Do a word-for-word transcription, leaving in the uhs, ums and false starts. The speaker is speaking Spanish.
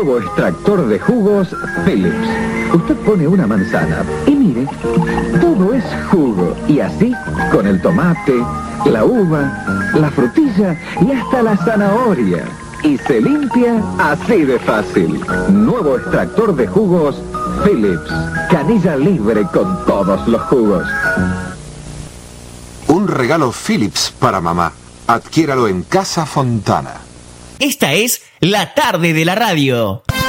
Nuevo extractor de jugos Philips. Usted pone una manzana y mire, todo es jugo. Y así, con el tomate, la uva, la frutilla y hasta la zanahoria. Y se limpia así de fácil. Nuevo extractor de jugos Philips. Canilla libre con todos los jugos. Un regalo Philips para mamá. Adquiéralo en Casa Fontana. Esta es La Tarde de la Radio.